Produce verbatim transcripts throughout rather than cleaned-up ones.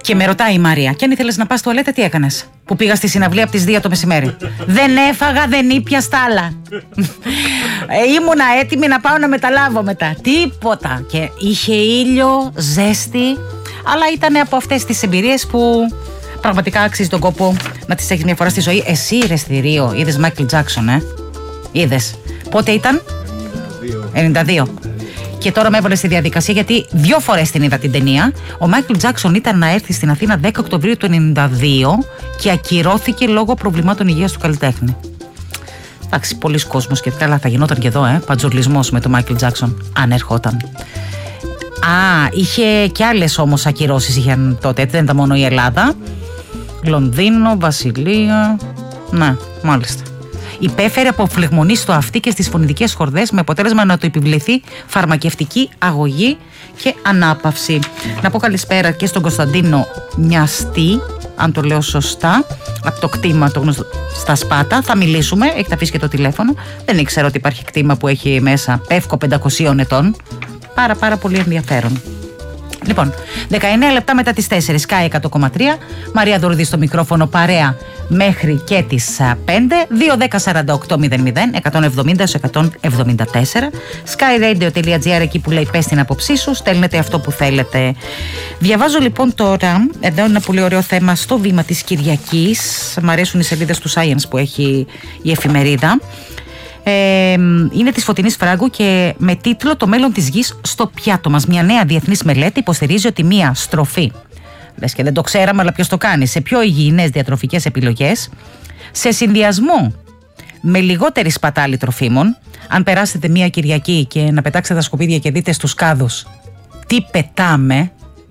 Και με ρωτάει η Μαρία, και αν ήθελες να πας τουαλέτα, τι έκανες? Που πήγα στη συναυλία από τις δύο το μεσημέρι. Δεν έφαγα, δεν ήπια στα άλλα. ε, ήμουνα έτοιμη να πάω να μεταλάβω μετά. Τίποτα. Και είχε ήλιο, ζέστη, αλλά ήταν από αυτές τις εμπειρίες που πραγματικά αξίζει τον κόπο να τις έχεις μια φορά στη ζωή. Εσύ, ρε στη Ρίο, είδες Μάικλ Τζάκσον, ε? Είδες? Πότε ήταν? ενενήντα δύο. Και τώρα με έβαλε στη διαδικασία, γιατί δύο φορές την είδα την ταινία. Ο Μάικλ Τζάκσον ήταν να έρθει στην Αθήνα δέκα Οκτωβρίου του ενενήντα δύο και ακυρώθηκε λόγω προβλημάτων υγείας του καλλιτέχνη. Εντάξει, πολλοί κόσμος και καλά θα γινόταν και εδώ, ε, παντζουρλισμός με τον Μάικλ Τζάκσον, αν ερχόταν. Α, είχε και άλλες όμως ακυρώσεις είχαν τότε, έτσι δεν ήταν μόνο η Ελλάδα. Λονδίνο, Βασιλεία. Ναι, μάλιστα. Υπέφερε από φλεγμονή στο αυτί και στις φωνητικές χορδές, με αποτέλεσμα να του επιβληθεί φαρμακευτική αγωγή και ανάπαυση. Να πω καλησπέρα και στον Κωνσταντίνο Μιαστή, αν το λέω σωστά, από το κτήμα το γνωστό στα Σπάτα. Θα μιλήσουμε, έχετε αφήσει και το τηλέφωνο. Δεν ήξερα ότι υπάρχει κτήμα που έχει μέσα πεύκο πεντακοσίων ετών. Πάρα πάρα πολύ ενδιαφέρον. Λοιπόν, δεκαεννέα λεπτά μετά τις τέσσερις, Sky εκατό κόμμα τρία, Μαρία Δουρδή στο μικρόφωνο, παρέα μέχρι και τις πέντε, δύο δέκα σαράντα οκτώ μηδέν μηδέν, εκατόν εβδομήντα εκατόν εβδομήντα τέσσερα, skyradio.gr, εκεί που λέει πες την άποψή σου, στέλνετε αυτό που θέλετε. Διαβάζω λοιπόν τώρα, εδώ ένα πολύ ωραίο θέμα στο Βήμα της Κυριακής, μ' αρέσουν οι σελίδες του Science που έχει η εφημερίδα. Ε, είναι της Φωτεινής Φράγκου και με τίτλο «Το μέλλον της γης στο πιάτο μας». Μια νέα διεθνής μελέτη υποστηρίζει ότι μια στροφή, λες και δεν το ξέραμε αλλά ποιος το κάνει, σε πιο υγιεινές διατροφικές επιλογές, σε συνδυασμό με λιγότερη σπατάλη τροφίμων, αν περάσετε μια Κυριακή και να πετάξετε τα σκουπίδια και δείτε στους κάδους τι πετάμε,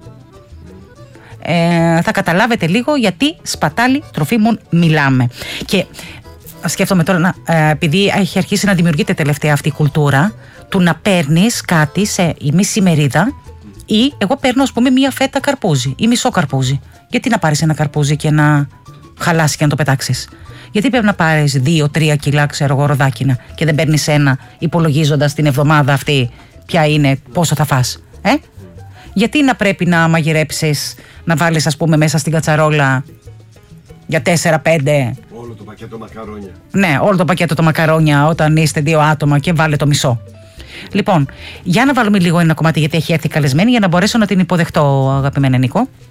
ε, θα καταλάβετε λίγο γιατί σπατάλη τροφίμων μιλάμε. Και σκέφτομαι τώρα, ε, επειδή έχει αρχίσει να δημιουργείται τελευταία αυτή η κουλτούρα του να παίρνεις κάτι σε μισή μερίδα, ή εγώ παίρνω ας πούμε μία φέτα καρπούζι ή μισό καρπούζι. Γιατί να πάρεις ένα καρπούζι και να χαλάσει και να το πετάξεις? Γιατί πρέπει να πάρεις δύο τρία κιλά, ξέρω εγώ, ροδάκινα και δεν παίρνεις ένα, υπολογίζοντας την εβδομάδα αυτή ποια είναι, πόσο θα φας? Ε? Γιατί να πρέπει να μαγειρέψεις, να βάλεις ας πούμε μέσα στην κατσαρόλα για τέσσερα πέντε. Όλο το πακέτο μακαρόνια. Ναι, όλο το πακέτο το μακαρόνια όταν είστε δύο άτομα και βάλε το μισό. Λοιπόν, για να βάλουμε λίγο ένα κομμάτι, γιατί έχει έρθει καλεσμένη, για να μπορέσω να την υποδεχτώ, αγαπημένα Νίκο.